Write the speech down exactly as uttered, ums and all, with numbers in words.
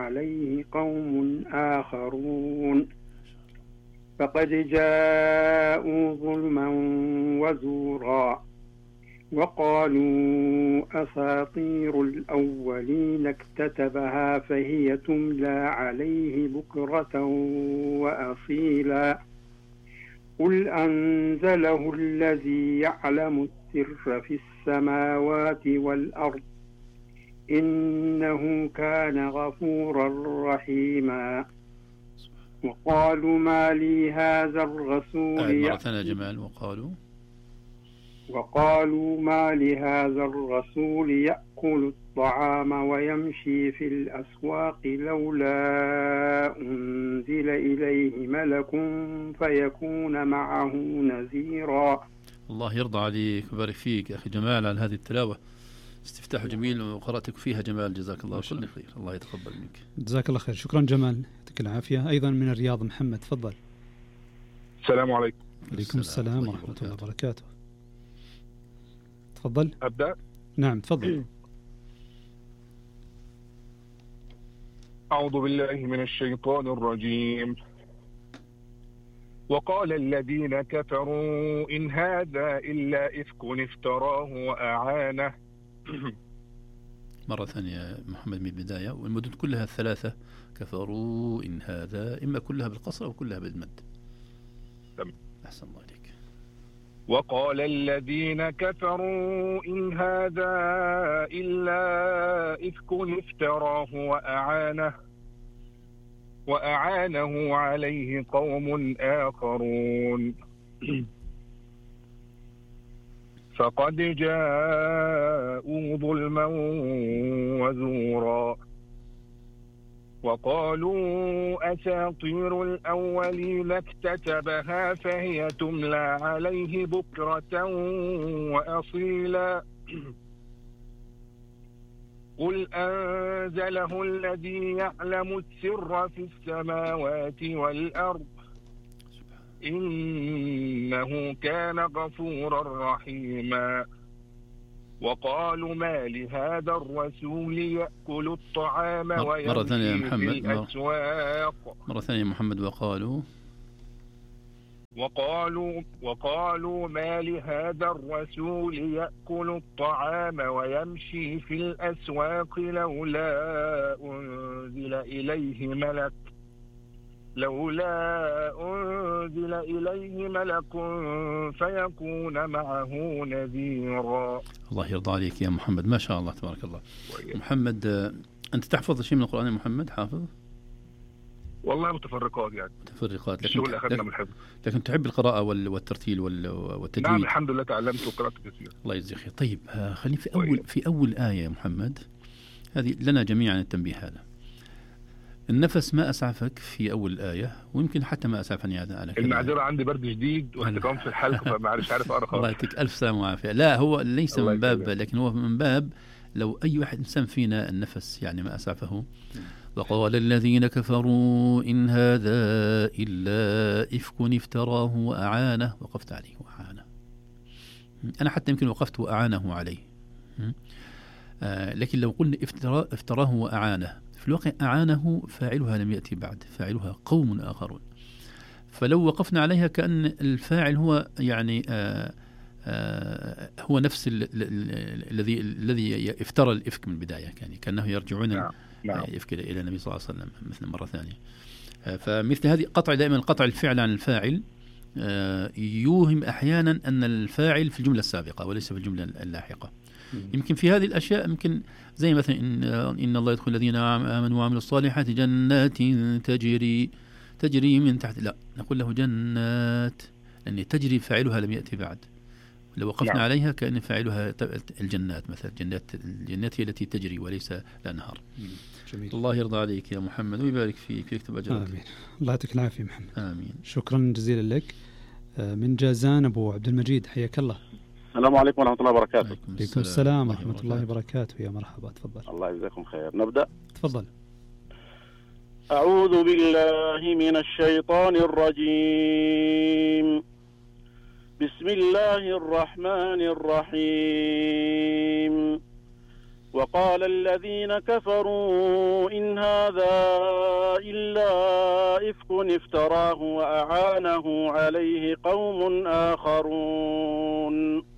عليه قوم آخرون فقد جاءوا ظلما وزورا وقالوا أساطير الأولين اكتتبها فهي تملى عليه بكرة وأصيلا قل أنزله الذي يعلم السر في السماوات والأرض إنه كان غفورا رحيما وقالوا ما لي هذا الرسول مرة ثانية جمال وقالوا وقالوا ما لهذا الرسول يأكل الطعام ويمشي في الأسواق لولا أنزل إليه ملك فيكون معه نذيرا. الله يرضى عليك ويبارك فيك أخي جمال على هذه التلاوة، استفتاح جميل وقرأتك فيها جمال، جزاك الله كل خير، الله يتقبل منك. جزاك الله خير، شكرا جمال، يعطيك العافية. أيضا من الرياض محمد، تفضل. السلام عليكم. عليكم السلام ورحمة الله وبركاته. تفضل. أبدأ؟ نعم تفضل. أعوذ بالله من الشيطان الرجيم. وقال الذين كفروا إن هذا إلا إفك افتراه وأعانه. مرة ثانية محمد من البداية، والمدود كلها الثلاثة كفروا إن هذا، إما كلها بالقصر أو كلها بالمد. تمام. أحسن الله عليك. وقال الذين كفروا إن هذا إلا إفك افتراه وأعانه وأعانه عليه قوم آخرون فقد جاءوا ظلما وزورا وقالوا أساطير الأولين اكتتبها فهي تملى عليه بكرة وأصيلا قل أنزله الذي يعلم السر في السماوات والأرض إنه كان غفورا رحيما وقالوا ما لهذا الرسول يأكل الطعام ويمشي في الأسواق. مرة ثانية محمد. وقالوا وقالوا وقالوا ما لهذا الرسول يأكل الطعام ويمشي في الأسواق لولا أنزل إليه ملك لولا أنزل إليه ملك فيكون معه نذيرا. الله يرضى عليك يا محمد، ما شاء الله تبارك الله. محمد أنت تحفظ شيء من القرآن يا محمد؟ حافظ؟ والله متفرقات يعني متفرقات، لكن الشغل أخذنا من الحفظ، لكن تحب القراءة والترتيل والتجويد. نعم الحمد لله تعلمت وقرأت كثير. الله يجزيك خير. طيب خلينا في أول في أول آية يا محمد، هذه لنا جميعا التنبيه هذا. النفس ما أسعفك في أول الآية، ويمكن حتى ما أسعفني هذا على كده. المعذرة عندي برد جديد واحتقان في الحلقة فما عارف عارف أقرأ خالص. الله يعطيك ألف سلامة وعافية. لا هو ليس من باب، لكن هو من باب لو أي واحد إنسان فينا النفس يعني ما أسعفه. وقال الذين كفروا إن هذا إلا إفك افتراه وأعانه. وقفت عليه وأعانه، أنا حتى يمكن وقفت وأعانه عليه، آه لكن لو قلنا افتراه, افتراه وأعانه، في الواقع أعانه فاعلها لم يأتي بعد، فاعلها قوم آخرون. فلو وقفنا عليها كأن الفاعل هو يعني آه آه هو نفس الذي الذي افترى الإفك من البداية، يعني كأنه يرجعون نعم. نعم. يفك إلى النبي صلى الله عليه وسلم مثل مرة ثانية. آه فمثل هذه قطع دائما قطع الفعل عن الفاعل آه يوهم أحيانا أن الفاعل في الجملة السابقة وليس في الجملة اللاحقة. يمكن في هذه الأشياء يمكن زي مثلا إن, إن الله يدخل الذين آمنوا وعملوا الصالحات جنات تجري تجري من تحت، لا نقول له جنات لأن تجري فاعلها لم يأتي بعد. لو وقفنا نعم. عليها كأن فاعلها الجنات مثلا، جنات الجنات هي التي تجري وليس الأنهار. جميل. الله يرضى عليك يا محمد ويبارك فيك ويكتب أجرك. آمين. الله يعطيك العافية محمد. آمين. شكرا جزيلا لك. من جازان أبو عبد المجيد، حياك الله. السلام عليكم ورحمة الله وبركاته. عليكم السلام ورحمة الله وبركاته. يا مرحبا، تفضل. الله يجزاكم خير. نبدأ. تفضل. أعوذ بالله من الشيطان الرجيم. بسم الله الرحمن الرحيم. وقال الذين كفروا إن هذا إلا إفك افتراه وأعانه عليه قوم آخرون.